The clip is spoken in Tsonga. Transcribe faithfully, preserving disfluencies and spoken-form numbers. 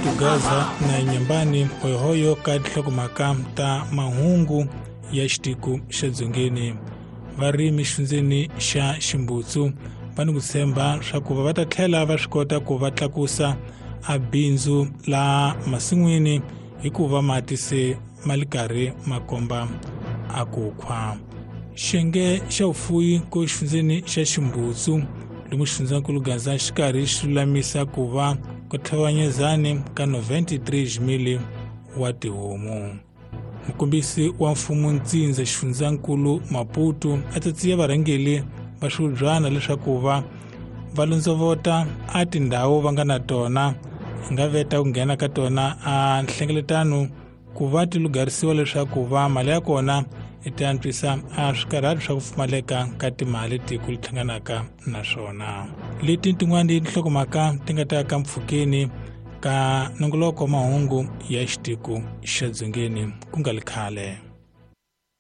Tugaza na Nyambani hoyohoyo ka nhlokomhaka ta mahungu ya xitiku xa dzongeni. Varimi xifundzenini xa Ximbutsu va ni ku tshemba swa ku va ta tlhela va swi kota ku va tlakusa a bindzu la masin'wini hikuva mati se mali karhi makomba a ku khwa. Xiyenge xa vufuwi ku xifundzenini xa Ximbutsu lomu xifundzankulu Gaza xi karhi xi lulamisa ku va ku tlhavanyezani ka ninety-three mili wa tihomu. Mukombisi wa mfumo ntsindza xifundzankulu Maputo a tsitsiye varhangeli va swibyana leswaku va va londzovota a tindhawu va nga na tona nga veta ku nghena ka tona a nhlengeletano ku va ti lugarisiwa leswaku va mali ya kona iti antswisa a swikarhati swa ku pfumaleka ka timali tiko li hlanganaka na swona. Leti tin'wana tinhlokomhaka ti nga ta ka mpfhukeni ka nongoloko mahungu ya xitiku xa dzongeni ku nga li khale.